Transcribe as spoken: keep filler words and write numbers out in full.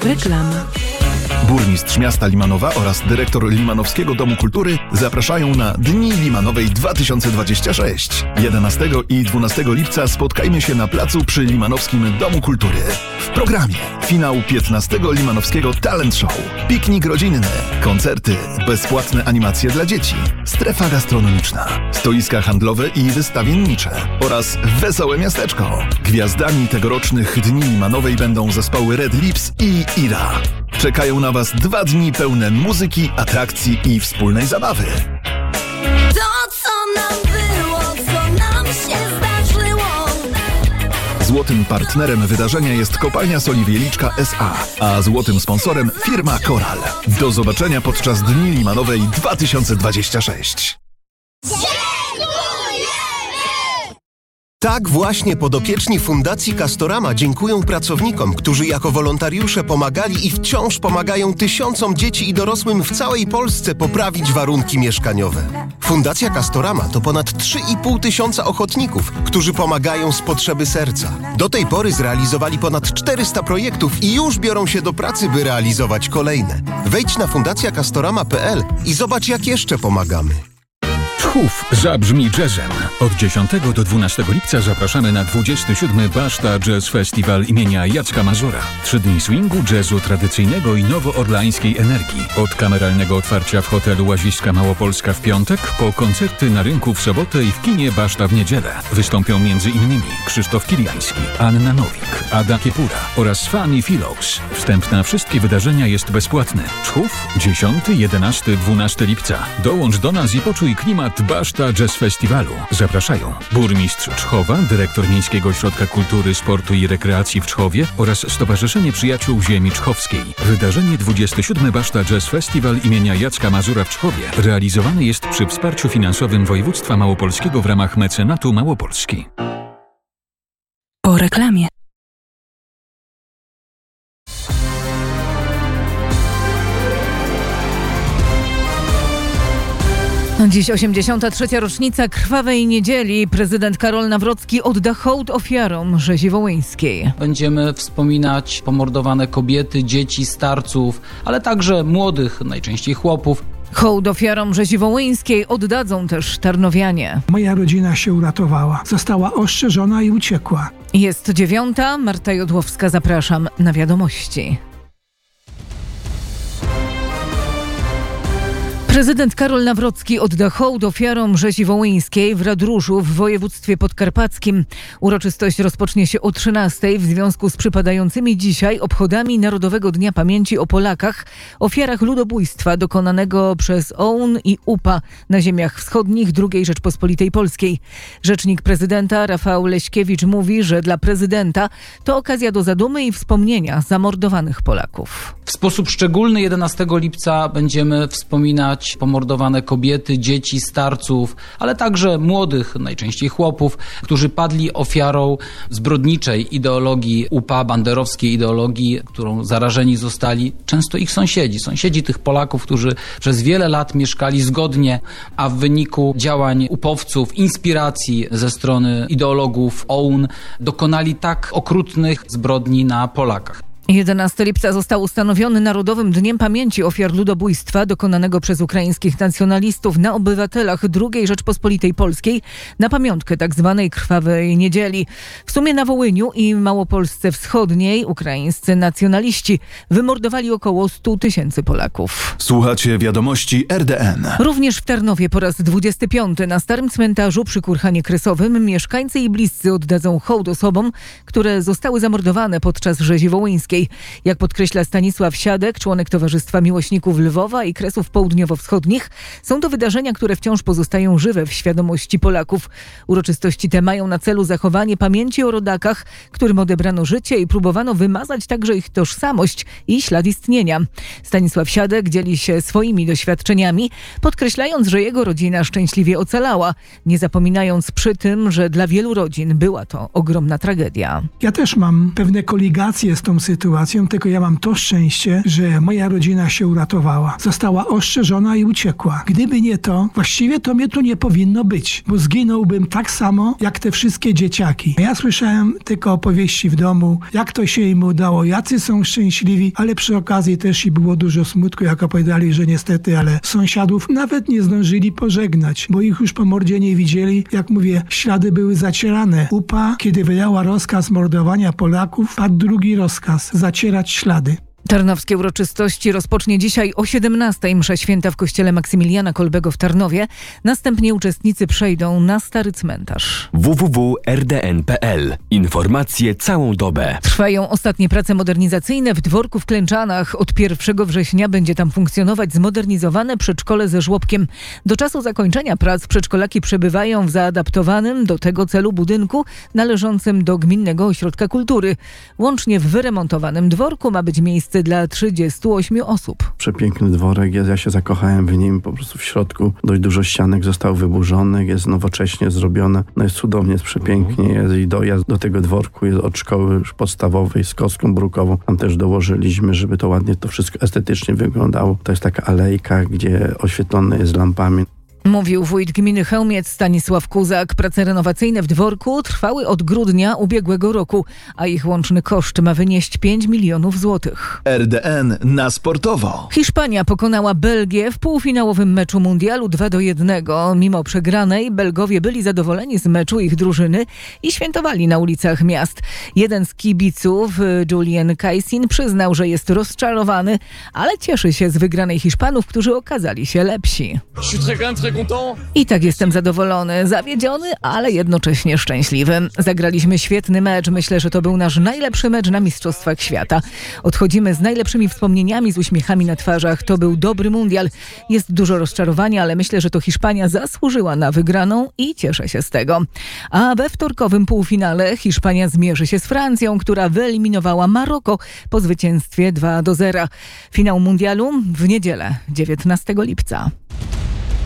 Reklama. Burmistrz miasta Limanowa oraz dyrektor Limanowskiego Domu Kultury zapraszają na Dni Limanowej dwa tysiące dwadzieścia sześć. jedenastego i dwunastego lipca spotkajmy się na placu przy Limanowskim Domu Kultury. W programie finał piętnastego Limanowskiego Talent Show, piknik rodzinny, koncerty, bezpłatne animacje dla dzieci, strefa gastronomiczna, stoiska handlowe i wystawiennicze oraz wesołe miasteczko. Gwiazdami tegorocznych Dni Limanowej będą zespoły Red Lips i Ira. Czekają na Was dwa dni pełne muzyki, atrakcji i wspólnej zabawy. To, co nam było, co nam się zdarzyło. Złotym partnerem wydarzenia jest Kopalnia Soli Wieliczka S A, a złotym sponsorem firma Koral. Do zobaczenia podczas Dni Limanowej dwa tysiące dwadzieścia sześć. Tak właśnie podopieczni Fundacji Castorama dziękują pracownikom, którzy jako wolontariusze pomagali i wciąż pomagają tysiącom dzieci i dorosłym w całej Polsce poprawić warunki mieszkaniowe. Fundacja Castorama to ponad trzy i pół tysiąca ochotników, którzy pomagają z potrzeby serca. Do tej pory zrealizowali ponad czterysta projektów i już biorą się do pracy, by realizować kolejne. Wejdź na fundacja castorama kropka p l i zobacz, jak jeszcze pomagamy. Tchów zabrzmi jazzem. Od dziesiątego do dwunastego lipca zapraszamy na dwudziesty siódmy Baszta Jazz Festival imienia Jacka Mazura. Trzy dni swingu, jazzu tradycyjnego i nowoorleańskiej energii. Od kameralnego otwarcia w hotelu Łaziska Małopolska w piątek, po koncerty na rynku w sobotę i w kinie Baszta w niedzielę. Wystąpią między innymi Krzysztof Kiliański, Anna Nowik, Ada Kiepura oraz Fanny Phillips. Wstęp na wszystkie wydarzenia jest bezpłatny. Tchów dziesiątego, jedenastego, dwunastego lipca. Dołącz do nas i poczuj klimat Baszta Jazz Festiwalu. Zapraszają burmistrz Czchowa, dyrektor Miejskiego Ośrodka Kultury, Sportu i Rekreacji w Czchowie oraz Stowarzyszenie Przyjaciół Ziemi Czchowskiej. Wydarzenie dwudziesty siódmy Baszta Jazz Festival imienia Jacka Mazura w Czchowie realizowane jest przy wsparciu finansowym Województwa Małopolskiego w ramach Mecenatu Małopolski. Po reklamie. Dziś osiemdziesiąta trzecia rocznica Krwawej Niedzieli. Prezydent Karol Nawrocki odda hołd ofiarom rzezi wołyńskiej. Będziemy wspominać pomordowane kobiety, dzieci, starców, ale także młodych, najczęściej chłopów. Hołd ofiarom rzezi wołyńskiej oddadzą też tarnowianie. Moja rodzina się uratowała. Została ostrzeżona i uciekła. Jest dziewiąta. Marta Jodłowska, zapraszam na wiadomości. Prezydent Karol Nawrocki odda hołd ofiarom rzezi wołyńskiej w Radróżu w województwie podkarpackim. Uroczystość rozpocznie się o trzynastej w związku z przypadającymi dzisiaj obchodami Narodowego Dnia Pamięci o Polakach, ofiarach ludobójstwa dokonanego przez O U N i U P A na ziemiach wschodnich drugiej Rzeczpospolitej Polskiej. Rzecznik prezydenta Rafał Leśkiewicz mówi, że dla prezydenta to okazja do zadumy i wspomnienia zamordowanych Polaków. W sposób szczególny jedenastego lipca będziemy wspominać pomordowane kobiety, dzieci, starców, ale także młodych, najczęściej chłopów, którzy padli ofiarą zbrodniczej ideologii U P A, banderowskiej ideologii, którą zarażeni zostali często ich sąsiedzi. Sąsiedzi tych Polaków, którzy przez wiele lat mieszkali zgodnie, a w wyniku działań upowców, inspiracji ze strony ideologów O U N dokonali tak okrutnych zbrodni na Polakach. jedenastego lipca został ustanowiony Narodowym Dniem Pamięci Ofiar Ludobójstwa dokonanego przez ukraińskich nacjonalistów na obywatelach drugiej Rzeczpospolitej Polskiej na pamiątkę tzw. Krwawej Niedzieli. W sumie na Wołyniu i Małopolsce Wschodniej ukraińscy nacjonaliści wymordowali około stu tysięcy Polaków. Słuchacie wiadomości R D N. Również w Tarnowie po raz dwudziesty piąty na Starym Cmentarzu przy Kurhanie Kresowym mieszkańcy i bliscy oddadzą hołd osobom, które zostały zamordowane podczas rzezi wołyńskiej. Jak podkreśla Stanisław Siadek, członek Towarzystwa Miłośników Lwowa i Kresów Południowo-Wschodnich, są to wydarzenia, które wciąż pozostają żywe w świadomości Polaków. Uroczystości te mają na celu zachowanie pamięci o rodakach, którym odebrano życie i próbowano wymazać także ich tożsamość i ślad istnienia. Stanisław Siadek dzieli się swoimi doświadczeniami, podkreślając, że jego rodzina szczęśliwie ocalała, nie zapominając przy tym, że dla wielu rodzin była to ogromna tragedia. Ja też mam pewne koligacje z tą sytuacją. sytuacją, tylko ja mam to szczęście, że moja rodzina się uratowała. Została ostrzeżona i uciekła. Gdyby nie to, właściwie to mnie tu nie powinno być, bo zginąłbym tak samo, jak te wszystkie dzieciaki. Ja słyszałem tylko opowieści w domu, jak to się im udało, jacy są szczęśliwi, ale przy okazji też i było dużo smutku, jak opowiadali, że niestety, ale sąsiadów nawet nie zdążyli pożegnać, bo ich już po mordzie nie widzieli. Jak mówię, ślady były zacierane. U P A, kiedy wydała rozkaz mordowania Polaków, padł drugi rozkaz, zacierać ślady. Tarnowskie uroczystości rozpocznie dzisiaj o siedemnastej msza święta w kościele Maksymiliana Kolbego w Tarnowie. Następnie uczestnicy przejdą na Stary Cmentarz. w w w kropka r d n kropka p l. Informacje całą dobę. Trwają ostatnie prace modernizacyjne w dworku w Klęczanach. Od pierwszego września będzie tam funkcjonować zmodernizowane przedszkole ze żłobkiem. Do czasu zakończenia prac przedszkolaki przebywają w zaadaptowanym do tego celu budynku należącym do Gminnego Ośrodka Kultury. Łącznie w wyremontowanym dworku ma być miejsce dla trzydziestu ośmiu osób. Przepiękny dworek jest, ja się zakochałem w nim, po prostu w środku dość dużo ścianek zostało wyburzonych, jest nowocześnie zrobione, no jest cudownie, jest przepięknie, jest i dojazd do tego dworku jest od szkoły już podstawowej z kostką brukową, tam też dołożyliśmy, żeby to ładnie to wszystko estetycznie wyglądało. To jest taka alejka, gdzie oświetlone jest lampami. Mówił wójt gminy Chełmiec Stanisław Kuzak. Prace renowacyjne w dworku trwały od grudnia ubiegłego roku, a ich łączny koszt ma wynieść pięć milionów złotych. R D N na sportowo. Hiszpania pokonała Belgię w półfinałowym meczu mundialu dwa do jednego. Mimo przegranej Belgowie byli zadowoleni z meczu ich drużyny i świętowali na ulicach miast. Jeden z kibiców, Julien Kajsin, przyznał, że jest rozczarowany, ale cieszy się z wygranej Hiszpanów, którzy okazali się lepsi. I tak jestem zadowolony, zawiedziony, ale jednocześnie szczęśliwy. Zagraliśmy świetny mecz. Myślę, że to był nasz najlepszy mecz na Mistrzostwach Świata. Odchodzimy z najlepszymi wspomnieniami, z uśmiechami na twarzach. To był dobry mundial. Jest dużo rozczarowania, ale myślę, że to Hiszpania zasłużyła na wygraną i cieszę się z tego. A we wtorkowym półfinale Hiszpania zmierzy się z Francją, która wyeliminowała Maroko po zwycięstwie dwa do zera. Finał mundialu w niedzielę, dziewiętnastego lipca.